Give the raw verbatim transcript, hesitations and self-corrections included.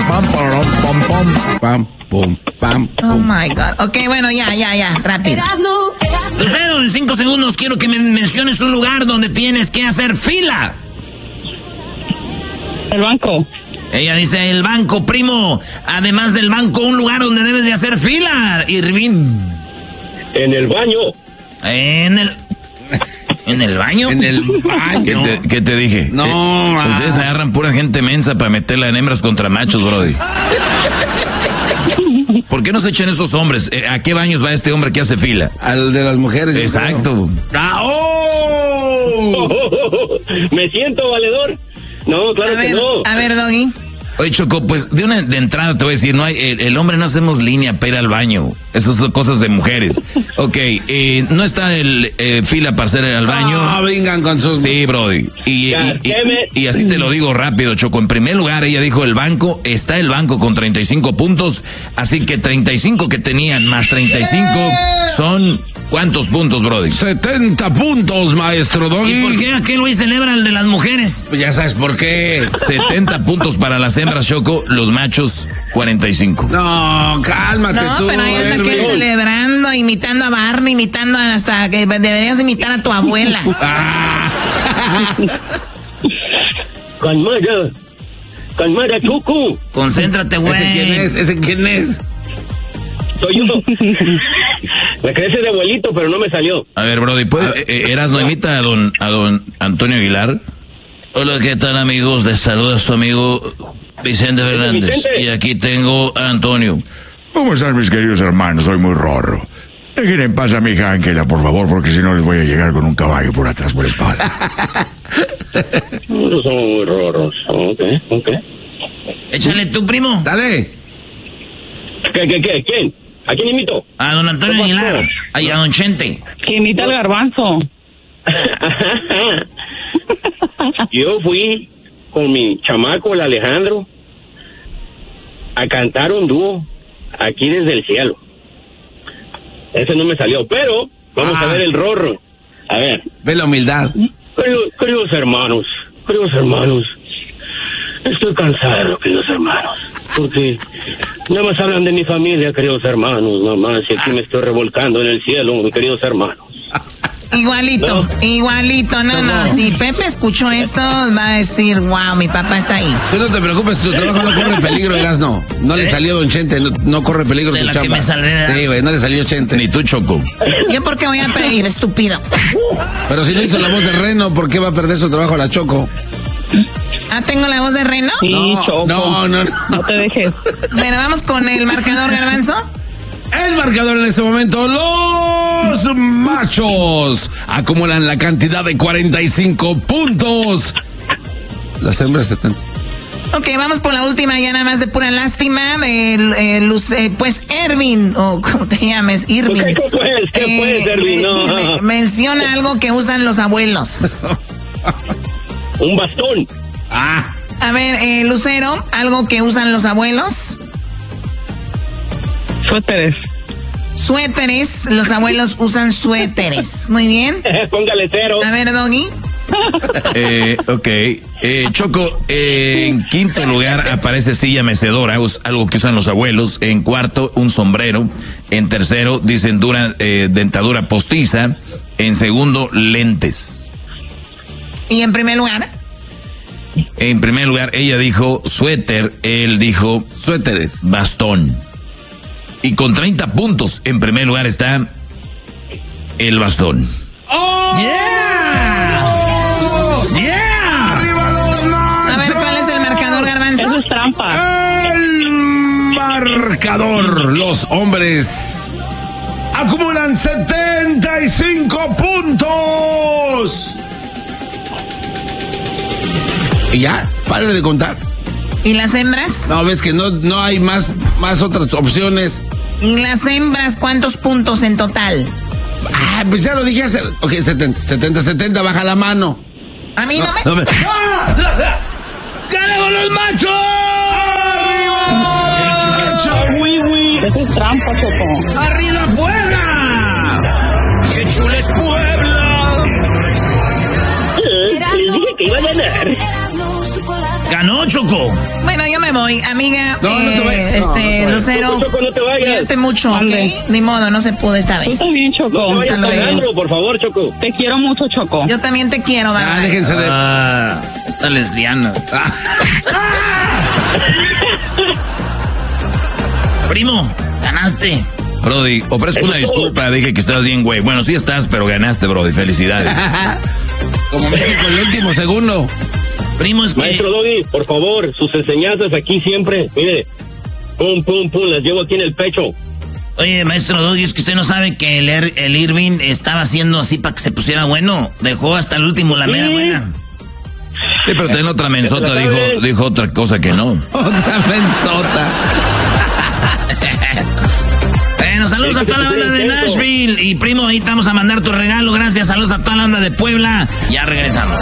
pam, pam, pam, pam, pam, pum, pam, Oh pum. my God. Ok, bueno, ya, ya, ya, rápido. Lucero, en cinco segundos quiero que me menciones un lugar donde tienes que hacer fila. El banco. Ella dice el banco, primo. Además del banco, un lugar donde debes de hacer fila, Irving. En el baño. En el... ¿En el baño? En el baño. ¿Qué te, qué te dije? No, Eh, ah. Ustedes agarran pura gente mensa para meterla en hembras contra machos, brody. ¿Por qué no se echan esos hombres? Eh, ¿A qué baños va este hombre que hace fila? Al de las mujeres. yo Exacto. creo. ¡Ah, oh! Me siento valedor. No, claro A ver, que no. a ver, Doggy. Oye, Choco, pues de una de entrada te voy a decir, no hay, el, el hombre no hacemos línea para ir al baño. Esas son cosas de mujeres. Ok, eh, no está el eh, fila para hacer al baño. No, vengan con sus... Sí, brody. Y, y, y, y así te lo digo rápido, Choco. En primer lugar, ella dijo el banco. Está el banco con treinta y cinco puntos. Así que treinta y cinco que tenían más treinta y cinco son... ¿Cuántos puntos, brody? setenta puntos, maestro Doggy. ¿Y por qué aquel güey celebra el de las mujeres? Pues ya sabes por qué. setenta puntos para las hembras, Choco. Los machos, cuarenta y cinco. No, cálmate No, tú. pero ahí anda Erwin. aquel celebrando, imitando a Barney, imitando hasta que deberías imitar a tu abuela. Ah. Calmada. Calmada, Choco. Concéntrate, güey. ¿Ese quién es? ¿Ese quién es? Soy yo. Me crece de abuelito, pero no me salió. A ver, brody, ¿puedes, eh, eh, Erasno, imita a don, a don Antonio Aguilar? Hola, ¿qué tal, amigos? Les saluda su amigo Vicente Fernández. Vicente. Y aquí tengo a Antonio. ¿Cómo están mis queridos hermanos? Soy muy rorro. Dejen en paz a mi hija Ángela, por favor, porque si no les voy a llegar con un caballo por atrás por la espalda. No son muy rorros. Ok, ok. Échale tú, primo. Dale. ¿Qué, qué, qué? ¿Quién? ¿A quién imito? A don Antonio ¿Qué pasó? Aguilar. Ay, a don Chente. Que imita el garbanzo. Yo fui con mi chamaco, el Alejandro, a cantar un dúo aquí desde el cielo. Ese no me salió, pero vamos Ah. a ver el rorro. A ver, Ve la humildad. queridos, queridos hermanos, queridos hermanos, estoy cansado, queridos hermanos, porque nada más hablan de mi familia, queridos hermanos, nada más, y aquí me estoy revolcando en el cielo, queridos hermanos. Igualito, No. igualito. No, no, si Pepe escuchó esto, va a decir, wow, mi papá está ahí. Tú no te preocupes, tu trabajo no corre peligro, Erasno. No le salió Don Chente, no, no corre peligro De tu la que chamba. me saldré, ¿verdad? Sí, güey, no le salió Chente. Ni tú, Choco. ¿Yo por qué voy a pedir, estúpido? Pero si no hizo la voz de Reno, ¿por qué va a perder su trabajo la Choco? Ah, ¿tengo la voz de Reno? Sí, No, Choco. no, no, no. No te dejes. Bueno, vamos con el marcador, Garbanzo. El marcador en este momento, los machos acumulan la cantidad de cuarenta y cinco puntos. Las hembras setenta. Ok, vamos por la última, ya nada más de pura lástima. El, el, eh, pues, Ervin, o como te llames, Irving. ¿Qué puedes? ¿Qué Eh, puedes, Erwin? No. me- me- menciona algo que usan los abuelos. Un bastón. Ah, A ver, eh, Lucero, algo que usan los abuelos. Suéteres. Suéteres, los abuelos usan suéteres. Muy bien. Póngale cero. A ver, Doggy. Eh, ok. Eh, Choco, eh, en quinto lugar aparece silla mecedora, us- algo que usan los abuelos. En cuarto, un sombrero. En tercero, dicen dura, eh, dentadura postiza. En segundo, lentes. Y en primer lugar, En primer lugar, ella dijo suéter, él dijo suéteres. bastón. Y con treinta puntos, en primer lugar está el bastón. ¡Oh! ¡Yeah! ¡Yeah! ¡Arriba los machos! a ver, ¿cuál es el marcador, Garbanzo? Eso es trampa. El marcador, los hombres acumulan setenta y cinco puntos. Y ya, párale de contar. ¿Y las hembras? No, ves que no, no hay más, más otras opciones. ¿Y las hembras cuántos puntos en total? Ah, pues ya lo dije hace... Ok, setenta, setenta, setenta, baja la mano. A mí no, me... No, me- ¡Ah! ¡Ganamos los machos! Eso es trampa, Choco. ¡Arriba Puebla! ¡Qué chula es Puebla! Les dije que iba a ganar. Ganó, Choco. Bueno, yo me voy, amiga. No, no te eh, vayas. Este, No, no te Lucero. Choco, Choco, no te vayas. Cuídate mucho, ¿ok? Mande. Ni modo, no se pudo esta Tú vez. también, Choco. No te vayas Hasta luego. pagando, por favor, Choco. Te quiero mucho, Choco. Yo también te quiero, bye. Ah, bye. déjense de... Ah, esta lesbiana. Primo, ganaste. Brody, ofrezco una disculpa, dije que estás bien, güey. Bueno, sí estás, pero ganaste, Brody, felicidades. Como México, el último segundo. Primo, es que... Maestro Doggy, por favor, sus enseñanzas aquí siempre, mire, pum, pum, pum, las llevo aquí en el pecho. Oye, maestro Doggy, es que usted no sabe que el, Er- el Irving estaba haciendo así para que se pusiera bueno. Dejó hasta el último la mera Sí. buena. Sí, pero ten otra mensota, dijo, dijo otra cosa que no. Otra mensota. Bueno, saludos a toda la banda de Nashville. Y primo, ahí te vamos a mandar tu regalo. Gracias, saludos a toda la banda de Puebla. Ya regresamos.